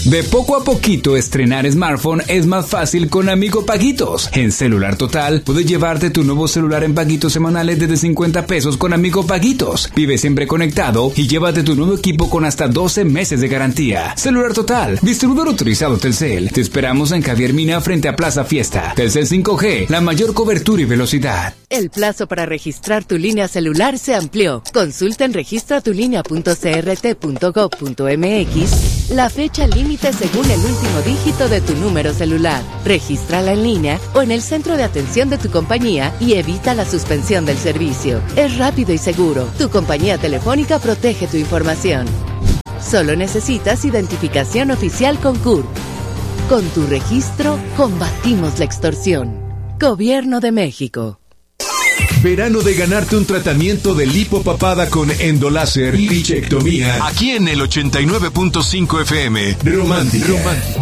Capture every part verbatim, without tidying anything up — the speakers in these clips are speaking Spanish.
De poco a poquito, estrenar smartphone es más fácil con Amigo Paguitos. En Celular Total, puedes llevarte tu nuevo celular en paguitos semanales desde cincuenta pesos con Amigo Paguitos. Vive siempre conectado y llévate tu nuevo equipo con hasta doce meses de garantía. Celular Total, distribuidor autorizado Telcel. Te esperamos en Javier Mina frente a Plaza Fiesta. Telcel cinco G, la mayor cobertura y velocidad. El plazo para registrar tu línea celular se amplió. Consulta en registra tu línea punto c r t punto gov punto m x la fecha límite según el último dígito de tu número celular. Regístrala en línea o en el centro de atención de tu compañía y evita la suspensión del servicio. Es rápido y seguro. Tu compañía telefónica protege tu información. Solo necesitas identificación oficial con C U R P. Con tu registro, combatimos la extorsión. Gobierno de México. Verano de ganarte un tratamiento de lipopapada con endoláser y bichectomía. Aquí en el ochenta y nueve punto cinco F M. Romántica. Romántica.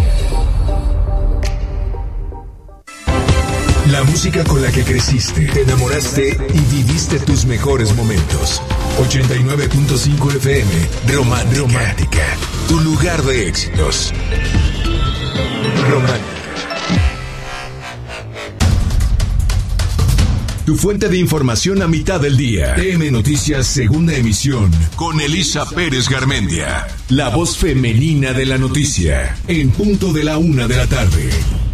La música con la que creciste, te enamoraste y viviste tus mejores momentos. ochenta y nueve punto cinco F M. Romántica. Romántica. Tu lugar de éxitos. Romántica. Tu fuente de información a mitad del día. T M Noticias, segunda emisión. Con Elisa Pérez Garmendia. La voz femenina de la noticia. En punto de la una de la tarde.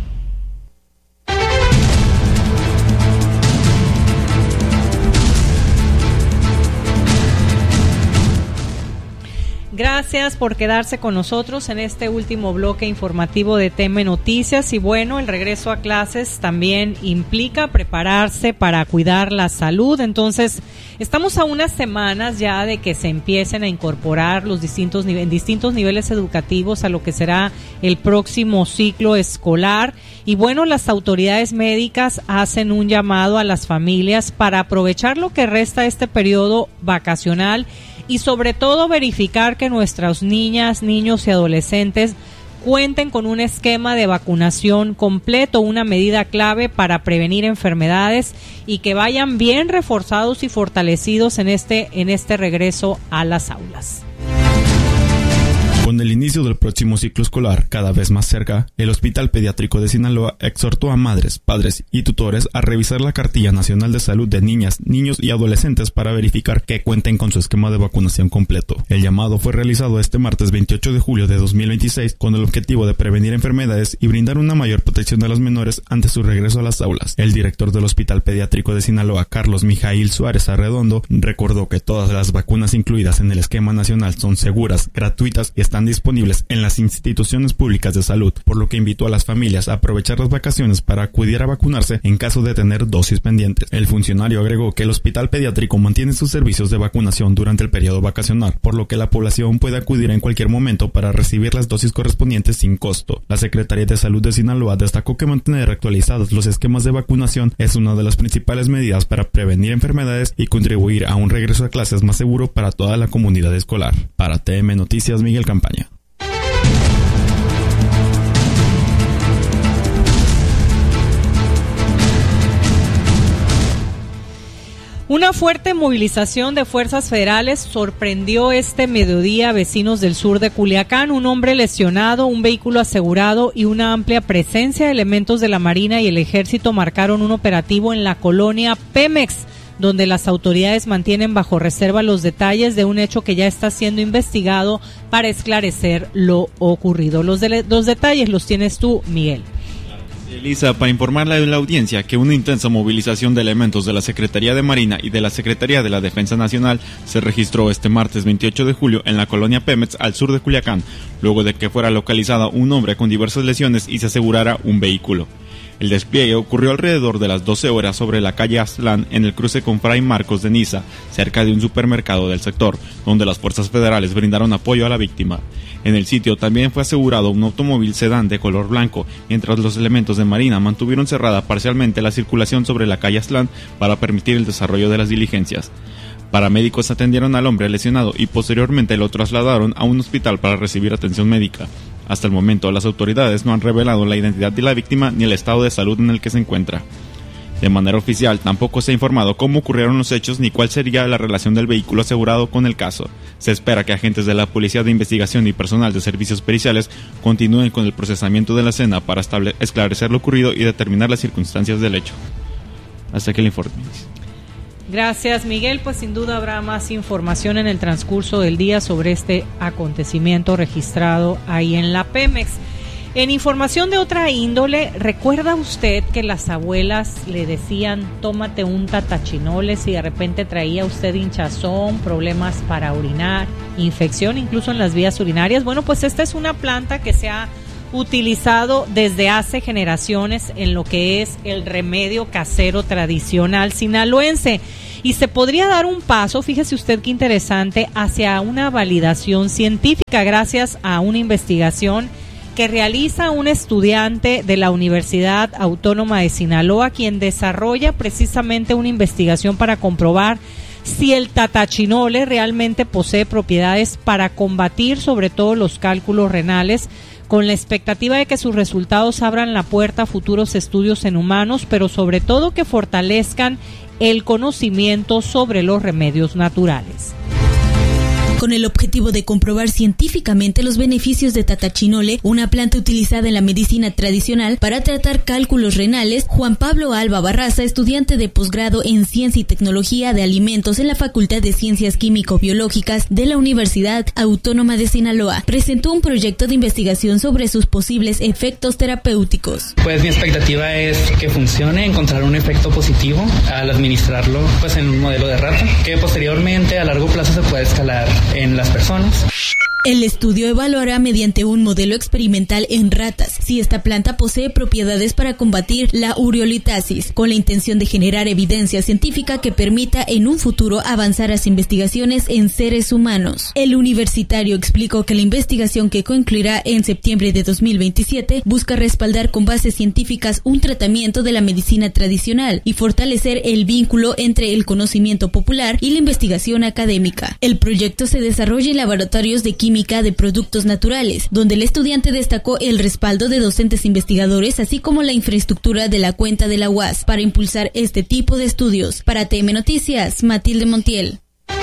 Gracias por quedarse con nosotros en este último bloque informativo de T M Noticias. Y bueno, el regreso a clases también implica prepararse para cuidar la salud. Entonces, estamos a unas semanas ya de que se empiecen a incorporar los distintos nive- distintos niveles educativos a lo que será el próximo ciclo escolar. Y bueno, las autoridades médicas hacen un llamado a las familias para aprovechar lo que resta de este periodo vacacional y sobre todo verificar que nuestras niñas, niños y adolescentes cuenten con un esquema de vacunación completo, una medida clave para prevenir enfermedades y que vayan bien reforzados y fortalecidos en este, en este regreso a las aulas. Con el inicio del próximo ciclo escolar cada vez más cerca, el Hospital Pediátrico de Sinaloa exhortó a madres, padres y tutores a revisar la Cartilla Nacional de Salud de Niñas, Niños y Adolescentes para verificar que cuenten con su esquema de vacunación completo. El llamado fue realizado este martes veintiocho de julio de dos mil veintiséis con el objetivo de prevenir enfermedades y brindar una mayor protección a los menores ante su regreso a las aulas. El director del Hospital Pediátrico de Sinaloa, Carlos Mijail Suárez Arredondo, recordó que todas las vacunas incluidas en el esquema nacional son seguras, gratuitas y están disponibles en las instituciones públicas de salud, por lo que invitó a las familias a aprovechar las vacaciones para acudir a vacunarse en caso de tener dosis pendientes. El funcionario agregó que el hospital pediátrico mantiene sus servicios de vacunación durante el periodo vacacional, por lo que la población puede acudir en cualquier momento para recibir las dosis correspondientes sin costo. La Secretaría de Salud de Sinaloa destacó que mantener actualizados los esquemas de vacunación es una de las principales medidas para prevenir enfermedades y contribuir a un regreso a clases más seguro para toda la comunidad escolar. Para T M Noticias, Miguel Campaña. Una fuerte movilización de fuerzas federales sorprendió este mediodía a vecinos del sur de Culiacán. Un hombre lesionado, un vehículo asegurado y una amplia presencia de elementos de la Marina y el Ejército marcaron un operativo en la colonia Pemex, donde las autoridades mantienen bajo reserva los detalles de un hecho que ya está siendo investigado para esclarecer lo ocurrido. Los, de, los detalles los tienes tú, Miguel. Elisa, para informarle a la audiencia que una intensa movilización de elementos de la Secretaría de Marina y de la Secretaría de la Defensa Nacional se registró este martes veintiocho de julio en la colonia Pemex al sur de Culiacán, luego de que fuera localizado un hombre con diversas lesiones y se asegurara un vehículo. El despliegue ocurrió alrededor de las doce horas sobre la calle Aztlán en el cruce con Fray Marcos de Niza, cerca de un supermercado del sector, donde las fuerzas federales brindaron apoyo a la víctima. En el sitio también fue asegurado un automóvil sedán de color blanco, mientras los elementos de Marina mantuvieron cerrada parcialmente la circulación sobre la calle Aztlán para permitir el desarrollo de las diligencias. Paramédicos atendieron al hombre lesionado y posteriormente lo trasladaron a un hospital para recibir atención médica. Hasta el momento, las autoridades no han revelado la identidad de la víctima ni el estado de salud en el que se encuentra. De manera oficial, tampoco se ha informado cómo ocurrieron los hechos ni cuál sería la relación del vehículo asegurado con el caso. Se espera que agentes de la Policía de Investigación y personal de servicios periciales continúen con el procesamiento de la escena para estable- esclarecer lo ocurrido y determinar las circunstancias del hecho. Hasta aquí el informe. Gracias, Miguel. Pues sin duda habrá más información en el transcurso del día sobre este acontecimiento registrado ahí en la Pemex. En información de otra índole, ¿recuerda usted que las abuelas le decían tómate un tatachinole si de repente traía usted hinchazón, problemas para orinar, infección incluso en las vías urinarias? Bueno, pues esta es una planta que se ha utilizado desde hace generaciones en lo que es el remedio casero tradicional sinaloense. Y se podría dar un paso, fíjese usted qué interesante, hacia una validación científica gracias a una investigación que realiza un estudiante de la Universidad Autónoma de Sinaloa, quien desarrolla precisamente una investigación para comprobar si el tatachinole realmente posee propiedades para combatir sobre todo los cálculos renales, con la expectativa de que sus resultados abran la puerta a futuros estudios en humanos, pero sobre todo que fortalezcan el conocimiento sobre los remedios naturales. Con el objetivo de comprobar científicamente los beneficios de tatachinole, una planta utilizada en la medicina tradicional para tratar cálculos renales, Juan Pablo Alba Barraza, estudiante de posgrado en Ciencia y Tecnología de Alimentos en la Facultad de Ciencias Químico-Biológicas de la Universidad Autónoma de Sinaloa, presentó un proyecto de investigación sobre sus posibles efectos terapéuticos. Pues mi expectativa es que funcione, encontrar un efecto positivo al administrarlo pues en un modelo de rata, que posteriormente a largo plazo se puede escalar en las personas. El estudio evaluará mediante un modelo experimental en ratas si esta planta posee propiedades para combatir la ureolitasis, con la intención de generar evidencia científica que permita en un futuro avanzar hacia investigaciones en seres humanos. El universitario explicó que la investigación, que concluirá en septiembre de dos mil veintisiete, busca respaldar con bases científicas un tratamiento de la medicina tradicional y fortalecer el vínculo entre el conocimiento popular y la investigación académica. El proyecto se desarrolla en laboratorios de química de productos naturales, donde el estudiante destacó el respaldo de docentes investigadores, así como la infraestructura de la cuenta de la U A S para impulsar este tipo de estudios. Para T M Noticias, Matilde Montiel.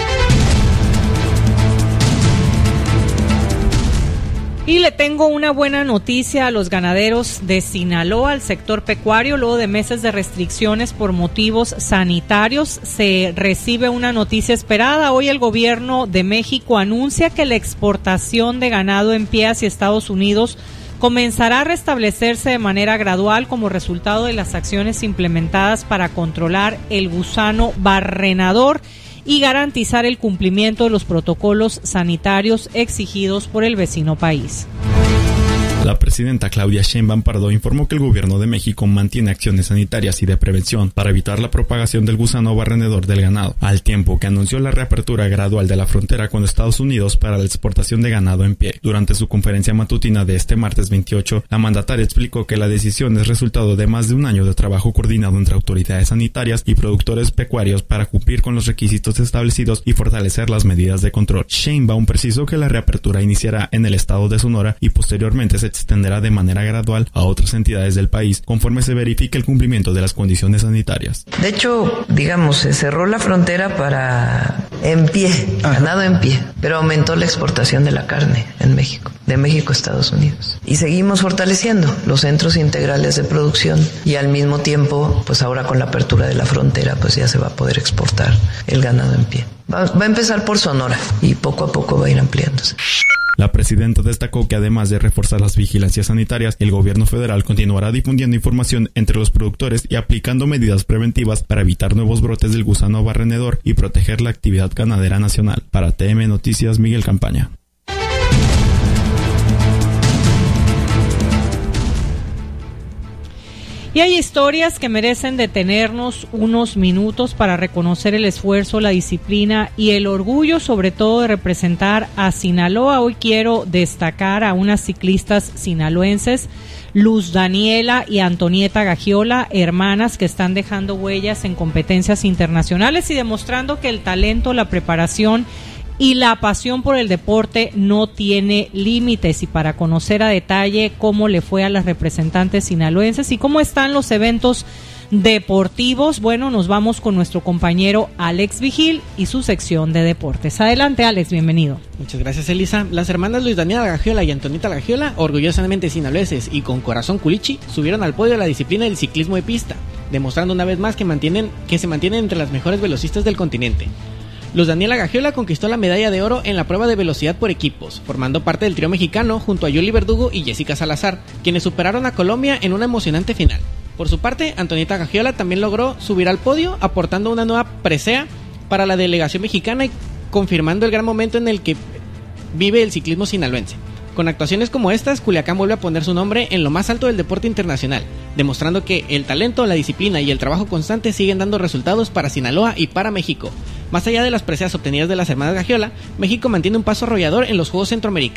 Y le tengo una buena noticia a los ganaderos de Sinaloa, al sector pecuario. Luego de meses de restricciones por motivos sanitarios, se recibe una noticia esperada. Hoy el gobierno de México anuncia que la exportación de ganado en pie hacia Estados Unidos comenzará a restablecerse de manera gradual como resultado de las acciones implementadas para controlar el gusano barrenador y garantizar el cumplimiento de los protocolos sanitarios exigidos por el vecino país. La presidenta Claudia Sheinbaum Pardo informó que el gobierno de México mantiene acciones sanitarias y de prevención para evitar la propagación del gusano barrenador del ganado, al tiempo que anunció la reapertura gradual de la frontera con Estados Unidos para la exportación de ganado en pie. Durante su conferencia matutina de este martes veintiocho, la mandataria explicó que la decisión es resultado de más de un año de trabajo coordinado entre autoridades sanitarias y productores pecuarios para cumplir con los requisitos establecidos y fortalecer las medidas de control. Sheinbaum precisó que la reapertura iniciará en el estado de Sonora y posteriormente se extenderá de manera gradual a otras entidades del país conforme se verifique el cumplimiento de las condiciones sanitarias. De hecho, digamos, se cerró la frontera para en pie, ganado en pie, pero aumentó la exportación de la carne en México, de México a Estados Unidos. Y seguimos fortaleciendo los centros integrales de producción y al mismo tiempo, pues ahora con la apertura de la frontera, pues ya se va a poder exportar el ganado en pie. Va, va a empezar por Sonora y poco a poco va a ir ampliándose. La presidenta destacó que además de reforzar las vigilancias sanitarias, el gobierno federal continuará difundiendo información entre los productores y aplicando medidas preventivas para evitar nuevos brotes del gusano barrenador y proteger la actividad ganadera nacional. Para T M Noticias, Miguel Campaña. Y hay historias que merecen detenernos unos minutos para reconocer el esfuerzo, la disciplina y el orgullo, sobre todo de representar a Sinaloa. Hoy quiero destacar a unas ciclistas sinaloenses, Luz Daniela y Antonieta Gagiola, hermanas que están dejando huellas en competencias internacionales y demostrando que el talento, la preparación y la pasión por el deporte no tiene límites. Y para conocer a detalle cómo le fue a las representantes sinaloenses y cómo están los eventos deportivos. Bueno, nos vamos con nuestro compañero Alex Vigil y su sección de deportes. Adelante, Alex, bienvenido. Muchas gracias, Elisa. Las hermanas Luis Daniela Gagiola y Antonita Gagiola, orgullosamente sinaloenses y con corazón culichi, subieron al podio de la disciplina del ciclismo de pista, demostrando una vez más que, mantienen, que se mantienen entre las mejores velocistas del continente. Luz Daniela Gagiola conquistó la medalla de oro en la prueba de velocidad por equipos, formando parte del trío mexicano junto a Yoli Verdugo y Jessica Salazar, quienes superaron a Colombia en una emocionante final. Por su parte, Antonita Gagiola también logró subir al podio, aportando una nueva presea para la delegación mexicana y confirmando el gran momento en el que vive el ciclismo sinaloense. Con actuaciones como estas, Culiacán vuelve a poner su nombre en lo más alto del deporte internacional, demostrando que el talento, la disciplina y el trabajo constante siguen dando resultados para Sinaloa y para México. Más allá de las preseas obtenidas de las hermanas Gagiola, México mantiene un paso arrollador en los Juegos Centroamericanos.